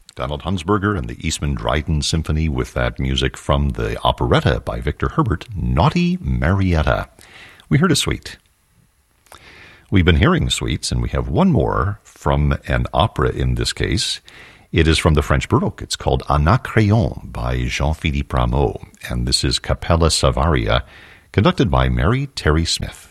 Donald Hunsberger and the Eastman Dryden Symphony with that music from the operetta by Victor Herbert, Naughty Marietta. We heard a suite. We've been hearing suites, and we have one more from an opera in this case. It is from the French Baroque. It's called Anacreon by Jean-Philippe Rameau, and this is Capella Savaria, conducted by Mary Terry Smith.